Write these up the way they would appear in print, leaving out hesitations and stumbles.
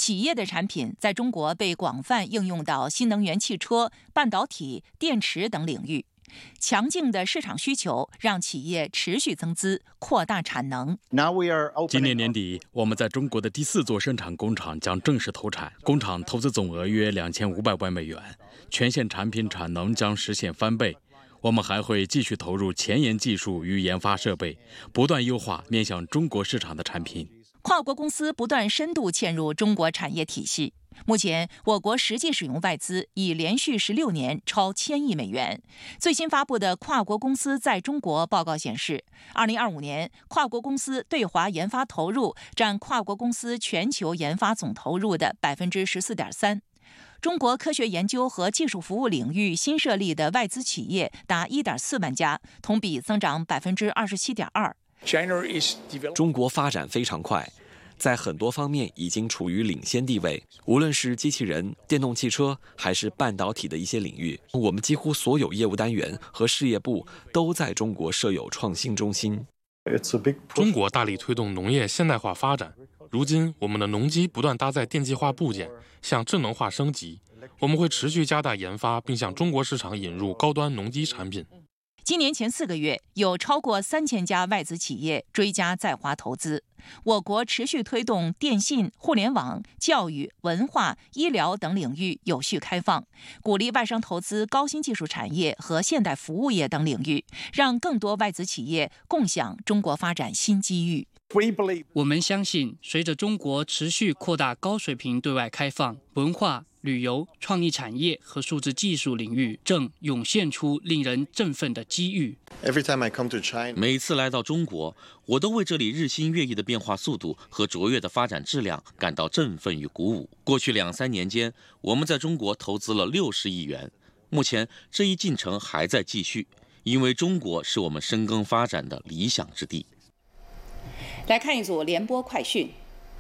企业的产品在中国被广泛应用到新能源汽车、半导体、电池等领域。强劲的市场需求让企业持续增资，扩大产能。 今年年底，我们在中国的第4座生产工厂将正式投产，工厂投资总额约2500万美元，全线产品产能将实现翻倍。我们还会继续投入前沿技术与研发设备，不断优化面向中国市场的产品。 跨国公司不断深度嵌入中国产业体系。目前，我国实际使用外资已连续16年超1000亿美元。最新发布的跨国公司在中国报告显示，2025年跨国公司对华研发投入占跨国公司全球研发总投入的14.3%。中国科学研究和技术服务领域新设立的外资企业达1.4万家，同比增长27.2%。 中国发展非常快，在很多方面已经处于领先地位，无论是机器人、电动汽车，还是半导体的一些领域，我们几乎所有业务单元和事业部都在中国设有创新中心。 中国大力推动农业现代化发展，如今我们的农机不断搭载电气化部件，向智能化升级。我们会持续加大研发，并向中国市场引入高端农机产品。 今年前4个月，有超过3000家外资企业追加在华投资。我国持续推动电信、互联网、教育、文化、医疗等领域有序开放，鼓励外商投资高新技术产业和现代服务业等领域，让更多外资企业共享中国发展新机遇。 我们相信，随着中国持续扩大高水平对外开放，文化、旅游、创意产业和数字技术领域正涌现出令人振奋的机遇。 每次来到中国，我都为这里日新月异的变化速度和卓越的发展质量感到振奋与鼓舞。过去2-3年间，我们在中国投资了60亿元，目前这一进程还在继续，因为中国是我们深耕发展的理想之地。 来看一组联播快讯。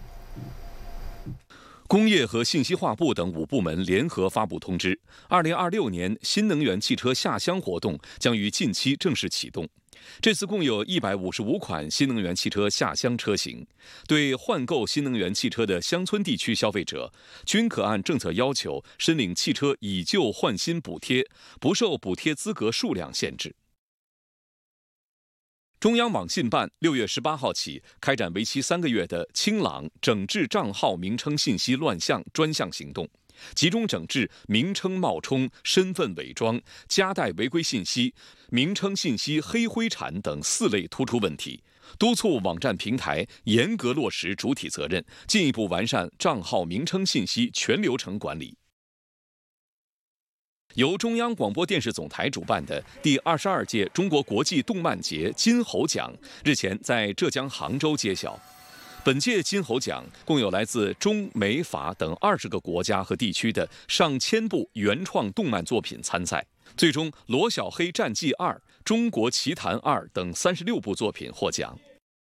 工业和信息化部等5部门联合发布通知，2026年新能源汽车下乡活动将于近期正式启动。这次共有155款新能源汽车下乡车型，对换购新能源汽车的乡村地区消费者，均可按政策要求申领汽车以旧换新补贴，不受补贴资格数量限制。中央网信办6月18号起开展为期3个月的清朗整治账号名称信息乱象专项行动，集中整治名称冒充、身份伪装、夹带违规信息、名称信息黑灰产等4类突出问题，督促网站平台严格落实主体责任，进一步完善账号名称信息全流程管理。由中央广播电视总台主办的第22届中国国际动漫节金猴奖日前在浙江杭州揭晓。本届金猴奖共有来自中美法等20个国家和地区的上千部原创动漫作品参赛，最终《罗小黑战记2》《中国奇谭2》等36部作品获奖。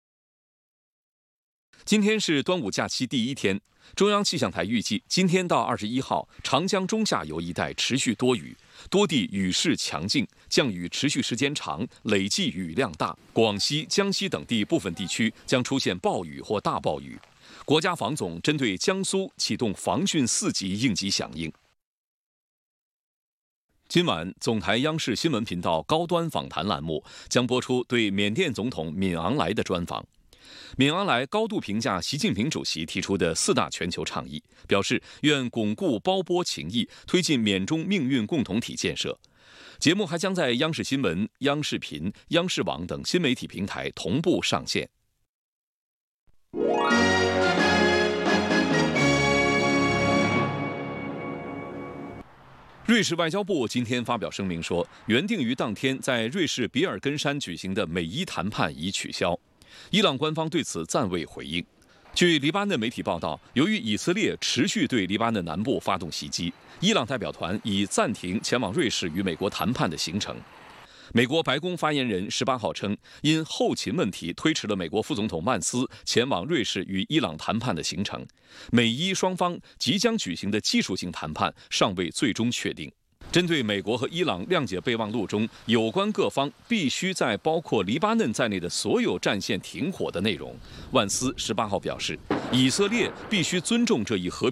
今天是端午假期第1天，中央气象台预计，今天到21号，长江中下游一带持续多雨，多地雨势强劲，降雨持续时间长，累计雨量大。广西、江西等地部分地区将出现暴雨或大暴雨。国家防总针对江苏启动防汛4级应急响应。今晚，总台央视新闻频道高端访谈栏目将播出对缅甸总统敏昂莱的专访。敏昂莱高度评价习近平主席提出的4大全球倡议，表示愿巩固胞波情谊，推进缅中命运共同体建设。节目还将在央视新闻、央视频、央视网等新媒体平台同步上线。瑞士外交部今天发表声明说，原定于当天在瑞士比尔根山举行的美伊谈判已取消。伊朗官方对此暂未回应。据黎巴嫩媒体报道，由于以色列持续对黎巴嫩南部发动袭击，伊朗代表团已暂停前往瑞士与美国谈判的行程。美国白宫发言人18号称，因后勤问题推迟了美国副总统曼斯前往瑞士与伊朗谈判的行程。美伊双方即将举行的技术性谈判尚未最终确定。针对美国和伊朗谅解备忘录中有关各方必须在包括黎巴嫩在内的所有战线停火的内容，万斯18号表示，以色列必须尊重这一和平